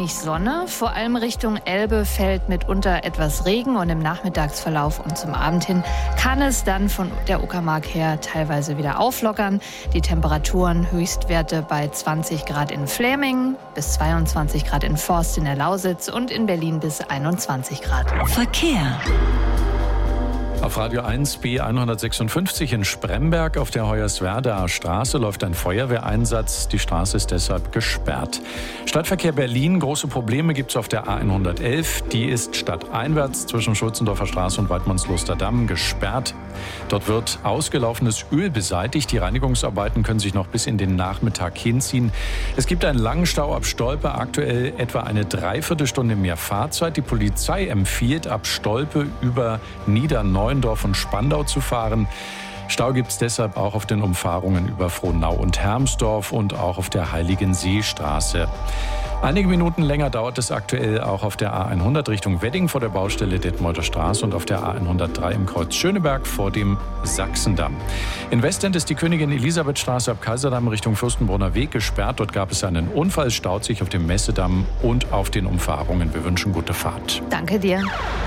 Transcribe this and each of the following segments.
wenig Sonne. Vor allem Richtung Elbe fällt mitunter etwas Regen und im Nachmittagsverlauf und zum Abend hin kann es dann von der Uckermark her teilweise wieder auflockern. Die Temperaturen, Höchstwerte bei 20 Grad in Flämingen, bis 22 Grad in Forst in der Lausitz und in Berlin bis 21 Grad. Verkehr. Auf Radio 1 B156 in Spremberg auf der Hoyerswerdaer Straße läuft ein Feuerwehreinsatz. Die Straße ist deshalb gesperrt. Stadtverkehr Berlin, große Probleme gibt es auf der A111. Die ist stadteinwärts zwischen Schulzendorfer Straße und Waidmannsloster Damm gesperrt. Dort wird ausgelaufenes Öl beseitigt. Die Reinigungsarbeiten können sich noch bis in den Nachmittag hinziehen. Es gibt einen langen Stau ab Stolpe, aktuell etwa eine Dreiviertelstunde mehr Fahrzeit. Die Polizei empfiehlt, ab Stolpe über Niederneuendorf und Spandau zu fahren. Stau gibt es deshalb auch auf den Umfahrungen über Frohnau und Hermsdorf und auch auf der Heiligenseestraße. Einige Minuten länger dauert es aktuell auch auf der A100 Richtung Wedding vor der Baustelle Detmolder Straße und auf der A103 im Kreuz Schöneberg vor dem Sachsendamm. In Westend ist die Königin-Elisabeth-Straße ab Kaiserdamm Richtung Fürstenbrunner Weg gesperrt. Dort gab es einen Unfall, es staut sich auf dem Messedamm und auf den Umfahrungen. Wir wünschen gute Fahrt. Danke dir.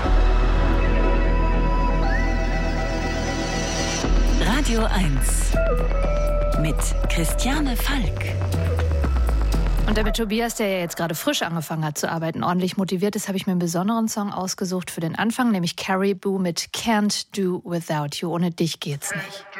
Radio 1 mit Christiane Falk. Und damit Tobias, der ja jetzt gerade frisch angefangen hat zu arbeiten, ordentlich motiviert ist, habe ich mir einen besonderen Song ausgesucht für den Anfang, nämlich Caribou mit Can't Do Without You. Ohne dich geht's nicht.